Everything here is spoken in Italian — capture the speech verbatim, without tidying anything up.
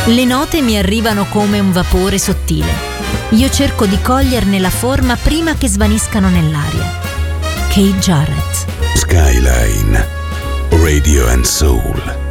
Le note mi arrivano come un vapore sottile. Io cerco di coglierne la forma prima che svaniscano nell'aria. Keith Jarrett. Skyline Radio and Soul.